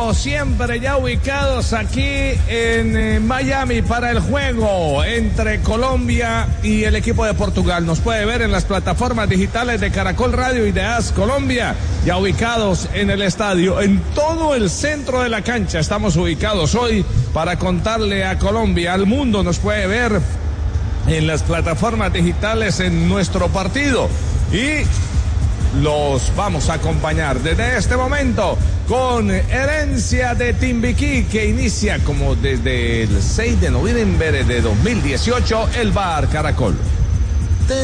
como siempre, ya ubicados aquí en Miami para el juego entre Colombia y el equipo de Portugal. Nos puede ver en las plataformas digitales de Caracol Radio y de AS Colombia, ya ubicados en el estadio, en todo el centro de la cancha. Estamos ubicados hoy para contarle a Colombia, al mundo. Nos puede ver en las plataformas digitales en nuestro partido y los vamos a acompañar desde este momento con Herencia de Timbiquí, que inicia como desde el 6 de noviembre de 2018 el Bar Caracol.